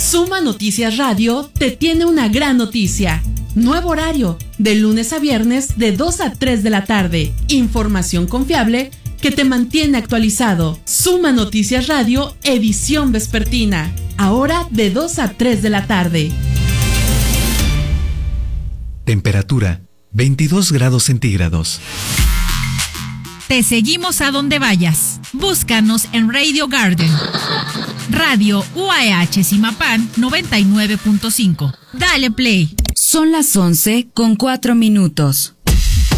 Suma Noticias Radio te tiene una gran noticia. Nuevo horario, de lunes a viernes de 2 a 3 de la tarde. Información confiable que te mantiene actualizado. Suma Noticias Radio, edición vespertina. Ahora de 2 a 3 de la tarde. Temperatura 22 grados centígrados. Te seguimos a donde vayas. Búscanos en Radio Garden. Radio UAH Zimapán 99.5. Dale play. Son las 11:04.